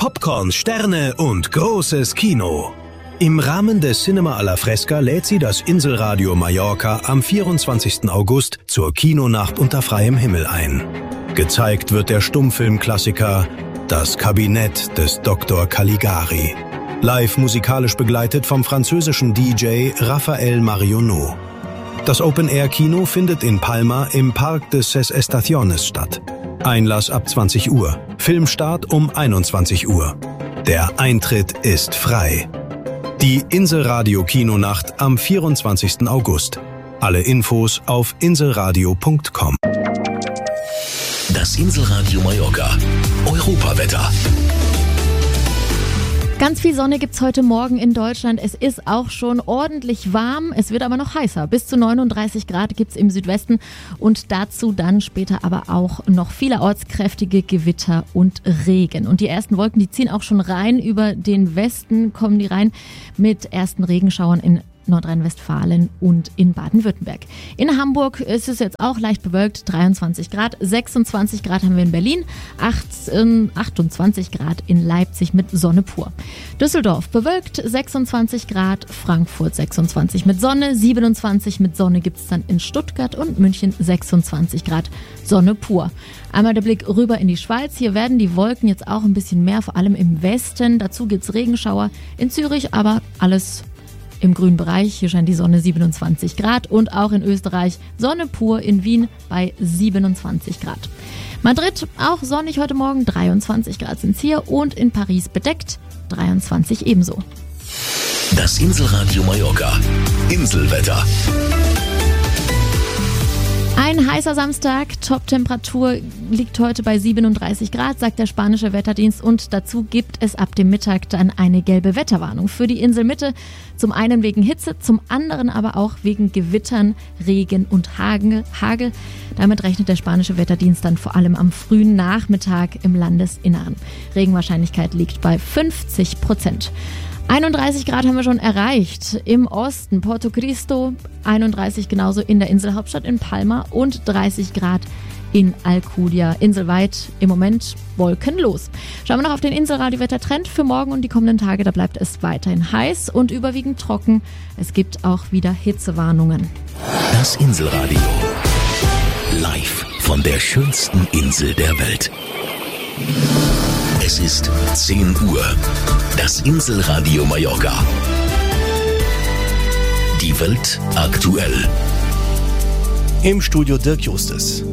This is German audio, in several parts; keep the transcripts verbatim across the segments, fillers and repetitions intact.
Popcorn, Sterne und großes Kino. Im Rahmen des Cinema alla Fresca lädt sie das Inselradio Mallorca am vierundzwanzigsten August zur Kinonacht unter freiem Himmel ein. Gezeigt wird der Stummfilmklassiker Das Kabinett des Doktor Caligari. Live musikalisch begleitet vom französischen D J Raphael Marionneau. Das Open-Air-Kino findet in Palma im Parque de Ses Estaciones statt. Einlass ab zwanzig Uhr. Filmstart um einundzwanzig Uhr. Der Eintritt ist frei. Die Inselradio-Kinonacht am vierundzwanzigsten August. Alle Infos auf inselradio punkt com. Das Inselradio Mallorca. Europawetter. Ganz viel Sonne gibt's heute Morgen in Deutschland. Es ist auch schon ordentlich warm. Es wird aber noch heißer. Bis zu neununddreißig Grad gibt's im Südwesten und dazu dann später aber auch noch vielerorts kräftige Gewitter und Regen. Und die ersten Wolken, die ziehen auch schon rein. Über den Westen kommen die rein mit ersten Regenschauern in Nordrhein-Westfalen und in Baden-Württemberg. In Hamburg ist es jetzt auch leicht bewölkt, dreiundzwanzig Grad, sechsundzwanzig Grad haben wir in Berlin, achtundzwanzig Grad in Leipzig mit Sonne pur. Düsseldorf bewölkt, sechsundzwanzig Grad, Frankfurt sechsundzwanzig mit Sonne, siebenundzwanzig mit Sonne gibt es dann in Stuttgart und München sechsundzwanzig Grad, Sonne pur. Einmal der Blick rüber in die Schweiz, hier werden die Wolken jetzt auch ein bisschen mehr, vor allem im Westen, dazu gibt es Regenschauer, in Zürich aber alles im grünen Bereich, hier scheint die Sonne, siebenundzwanzig Grad und auch in Österreich Sonne pur, in Wien bei siebenundzwanzig Grad. Madrid auch sonnig heute Morgen, dreiundzwanzig Grad sind es hier und in Paris bedeckt, dreiundzwanzig ebenso. Das Inselradio Mallorca. Inselwetter. Ein heißer Samstag, Top-Temperatur liegt heute bei siebenunddreißig Grad, sagt der spanische Wetterdienst und dazu gibt es ab dem Mittag dann eine gelbe Wetterwarnung für die Inselmitte. Zum einen wegen Hitze, zum anderen aber auch wegen Gewittern, Regen und Hagel. Hagel. Damit rechnet der spanische Wetterdienst dann vor allem am frühen Nachmittag im Landesinneren. Regenwahrscheinlichkeit liegt bei fünfzig Prozent. einunddreißig Grad haben wir schon erreicht im Osten, Porto Cristo, einunddreißig genauso in der Inselhauptstadt in Palma und dreißig Grad in Alcudia. Inselweit im Moment wolkenlos. Schauen wir noch auf den Inselradio-Wettertrend für morgen und die kommenden Tage. Da bleibt es weiterhin heiß und überwiegend trocken. Es gibt auch wieder Hitzewarnungen. Das Inselradio. Live von der schönsten Insel der Welt. Es ist zehn Uhr. Das Inselradio Mallorca. Die Welt aktuell. Im Studio Dirk Justus.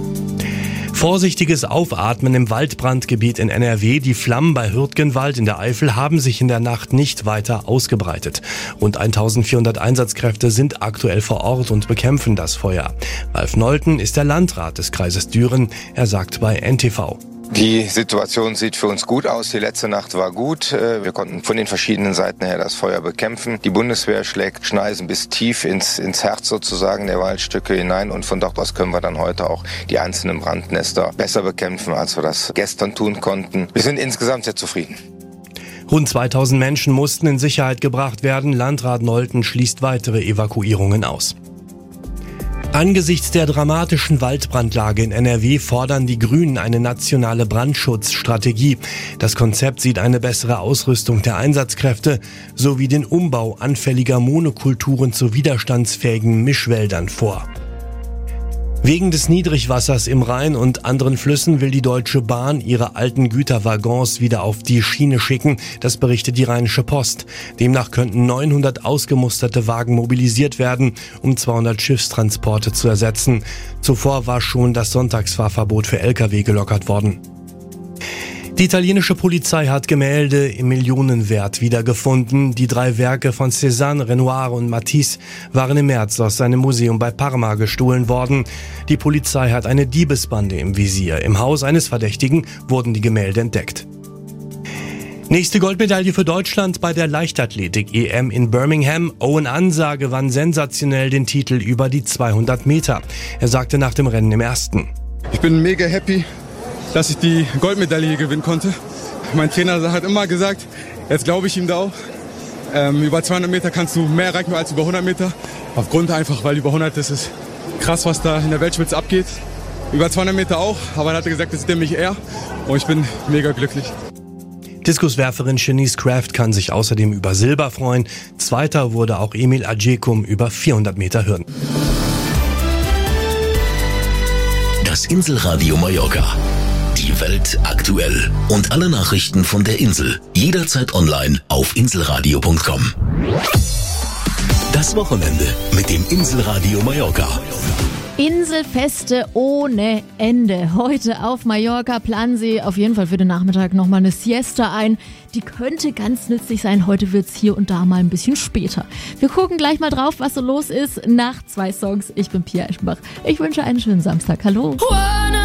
Vorsichtiges Aufatmen im Waldbrandgebiet in N R W. Die Flammen bei Hürtgenwald in der Eifel haben sich in der Nacht nicht weiter ausgebreitet. Rund eintausendvierhundert Einsatzkräfte sind aktuell vor Ort und bekämpfen das Feuer. Ralf Nolten ist der Landrat des Kreises Düren. Er sagt bei N T V. Die Situation sieht für uns gut aus. Die letzte Nacht war gut. Wir konnten von den verschiedenen Seiten her das Feuer bekämpfen. Die Bundeswehr schlägt Schneisen bis tief ins, ins Herz sozusagen der Waldstücke hinein. Und von dort aus können wir dann heute auch die einzelnen Brandnester besser bekämpfen, als wir das gestern tun konnten. Wir sind insgesamt sehr zufrieden. Rund zweitausend Menschen mussten in Sicherheit gebracht werden. Landrat Nolten schließt weitere Evakuierungen aus. Angesichts der dramatischen Waldbrandlage in N R W fordern die Grünen eine nationale Brandschutzstrategie. Das Konzept sieht eine bessere Ausrüstung der Einsatzkräfte sowie den Umbau anfälliger Monokulturen zu widerstandsfähigen Mischwäldern vor. Wegen des Niedrigwassers im Rhein und anderen Flüssen will die Deutsche Bahn ihre alten Güterwaggons wieder auf die Schiene schicken. Das berichtet die Rheinische Post. Demnach könnten neunhundert ausgemusterte Wagen mobilisiert werden, um zweihundert Schiffstransporte zu ersetzen. Zuvor war schon das Sonntagsfahrverbot für L K W gelockert worden. Die italienische Polizei hat Gemälde im Millionenwert wiedergefunden. Die drei Werke von Cézanne, Renoir und Matisse waren im März aus seinem Museum bei Parma gestohlen worden. Die Polizei hat eine Diebesbande im Visier. Im Haus eines Verdächtigen wurden die Gemälde entdeckt. Nächste Goldmedaille für Deutschland bei der Leichtathletik-E M in Birmingham. Owen Ansah gewann sensationell den Titel über die zweihundert Meter. Er sagte nach dem Rennen im ersten: Ich bin mega happy, dass ich die Goldmedaille hier gewinnen konnte. Mein Trainer hat immer gesagt, jetzt glaube ich ihm da auch. Ähm, über zweihundert Meter kannst du mehr erreichen als über hundert Meter. Aufgrund einfach, weil über hundert ist es krass, was da in der Weltspitze abgeht. Über zweihundert Meter auch, aber er hat gesagt, das ist nämlich er. Und ich bin mega glücklich. Diskuswerferin Shanice Kraft kann sich außerdem über Silber freuen. Zweiter wurde auch Emil Adjekum über vierhundert Meter Hürden. Das Inselradio Mallorca. Die Welt aktuell. Und alle Nachrichten von der Insel. Jederzeit online auf inselradio punkt com. Das Wochenende mit dem Inselradio Mallorca. Inselfeste ohne Ende. Heute auf Mallorca planen Sie auf jeden Fall für den Nachmittag nochmal eine Siesta ein. Die könnte ganz nützlich sein. Heute wird's hier und da mal ein bisschen später. Wir gucken gleich mal drauf, was so los ist nach zwei Songs. Ich bin Pia Eschenbach. Ich wünsche einen schönen Samstag. Hallo.